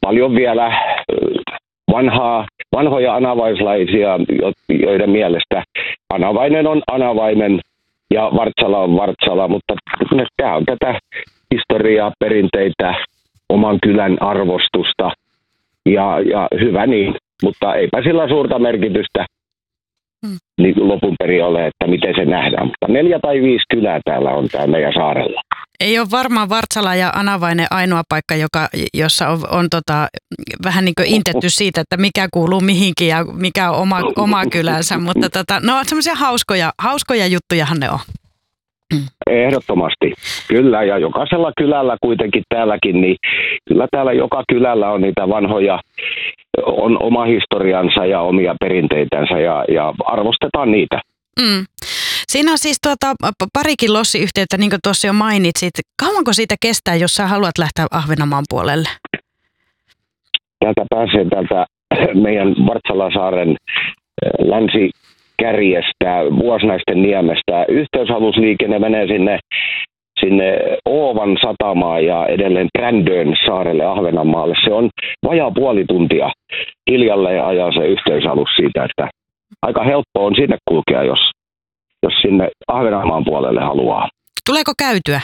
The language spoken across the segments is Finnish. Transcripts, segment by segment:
paljon vielä vanhoja anavaislaisia, joiden mielestä Anavainen on Anavainen ja Vartsala on Vartsala, mutta tämä on tätä historiaa, perinteitä, oman kylän arvostusta ja hyvä niin, mutta eipä sillä suurta merkitystä niin lopun perin ole, että miten se nähdään. Mutta 4 tai 5 kylää täällä on täällä meidän saarella. Ei ole varmaan Vartsala ja Anavainen ainoa paikka, jossa on vähän niin kuin intetty siitä, että mikä kuuluu mihinkin ja mikä on oma kylänsä, mutta no semmoisia hauskoja juttujahan ne on. Ehdottomasti, kyllä, ja jokaisella kylällä kuitenkin täälläkin, niin kyllä täällä joka kylällä on niitä vanhoja, on oma historiansa ja omia perinteitänsä ja arvostetaan niitä. Siinä on siis parikin lossiyhteyttä, niin kuin tuossa jo mainitsit. Kauanko siitä kestää, jos sä haluat lähteä Ahvenanmaan puolelle? Täältä pääsee meidän Vartsalasaaren länsikärjestä, Vuosnaisten niemestä. Yhteysalusliikenne menee sinne Oovan satamaan ja edelleen Brändön saarelle Ahvenanmaalle. Se on vajaa puoli tuntia hiljalleen ajaa se yhteysalus siitä, että aika helppo on sinne kulkea, jos sinne Ahvenanmaan puolelle haluaa. Tuleeko käytyä?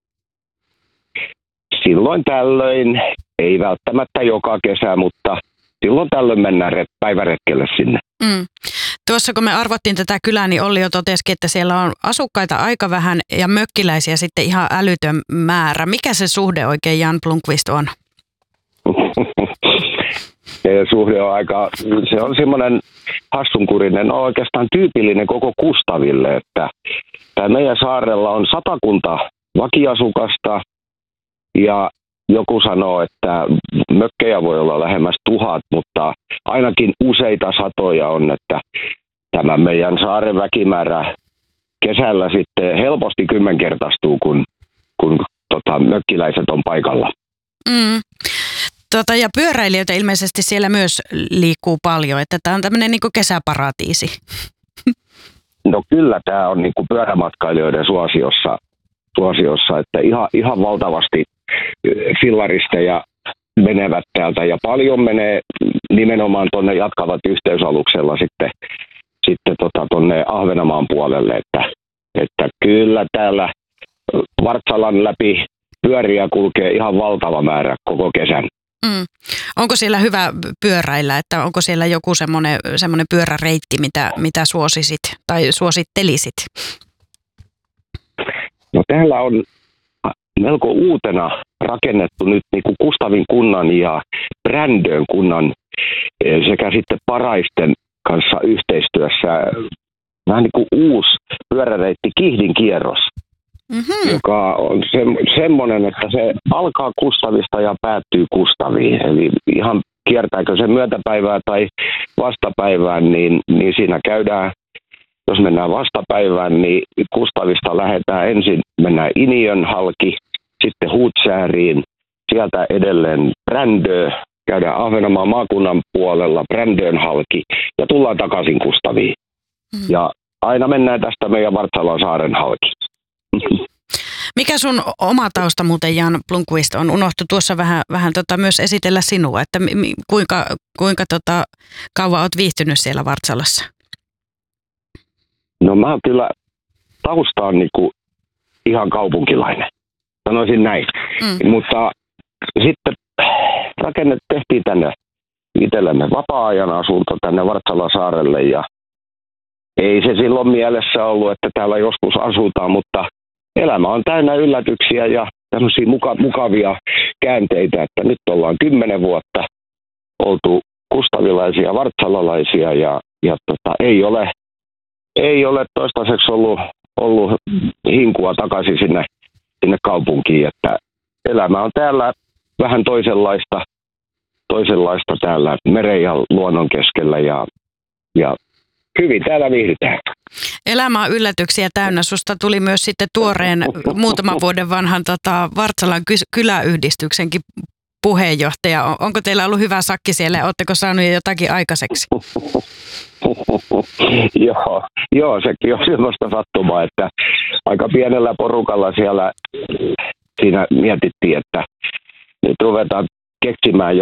Silloin tällöin, ei välttämättä joka kesä, mutta silloin tällöin mennään päiväretkelle sinne. Tuossa kun me arvottiin tätä kylää, niin Olli jo totesikin, että siellä on asukkaita aika vähän ja mökkiläisiä sitten ihan älytön määrä. Mikä se suhde oikein Jan Blomqvist on? Suhde on se on semmoinen hassunkurinen, on oikeastaan tyypillinen koko Kustaville, että tämä meidän saarella on 100 vakiasukasta ja joku sanoo, että mökkejä voi olla lähemmäs 1000, mutta ainakin useita satoja on, että tämä meidän saaren väkimäärä kesällä sitten helposti 10-kertaistuu, kun mökkiläiset on paikalla. Ja pyöräilijöitä ilmeisesti siellä myös liikkuu paljon, että tämä on tämmöinen niin kuin kesäparatiisi. No kyllä tämä on niin kuin pyörämatkailijoiden suosiossa, että ihan valtavasti fillaristeja menevät täältä ja paljon menee nimenomaan tuonne jatkavat yhteysaluksella sitten tuonne Ahvenanmaan puolelle, että kyllä täällä Vartsalan läpi pyöriä kulkee ihan valtava määrä koko kesän. Onko siellä hyvä pyöräillä, että onko siellä joku semmoinen pyöräreitti, mitä suosisit tai suosittelisit? No täällä on melko uutena rakennettu nyt niin kuin Kustavin kunnan ja Brändön kunnan sekä sitten Paraisten kanssa yhteistyössä vähän niin kuin uusi pyöräreitti Kihdin kierros, joka on semmoinen, että se alkaa Kustavista ja päättyy Kustaviin. Eli ihan kiertääkö se myötäpäivää tai vastapäivään, niin siinä käydään, jos mennään vastapäivään, niin Kustavista lähdetään ensin, mennään Iniön halki, sitten Huutsääriin, sieltä edelleen Brändö, käydään Ahvenanmaan maakunnan puolella Brändön halki ja tullaan takaisin Kustaviin. Ja aina mennään tästä meidän Vartsalan saaren halki. Mikä sun oma tausta muuten, Jan Blomqvist, on? Unohtu tuossa vähän myös esitellä sinua, että kuinka kauan olet viihtynyt siellä Vartsalassa? No mä oon kyllä taustaan niinku ihan kaupunkilainen, sanoisin näin. Mutta sitten tehtiin tänne itsellemme vapaa-ajan asunto tänne Vartsalan saarelle ja ei se silloin mielessä ollut, että täällä joskus asutaan, mutta elämä on täynnä yllätyksiä ja tämmöisiä mukavia käänteitä, että nyt ollaan 10 vuotta oltu kustavilaisia, vartsalalaisia ja ei ole toistaiseksi ollut hinkua takaisin sinne kaupunkiin, että elämä on täällä vähän toisenlaista täällä meren ja luonnon keskellä ja hyvin täällä viihdytään. Elämä on yllätyksiä täynnä. Susta tuli myös sitten tuoreen muutaman vuoden vanhan Vartsalan kyläyhdistyksenkin puheenjohtaja. Onko teillä ollut hyvä sakki siellä ja oletteko saanut jotakin aikaiseksi? Joo, sekin on sellaista sattumaa, että aika pienellä porukalla siinä mietittiin, että nyt ruvetaan keksimään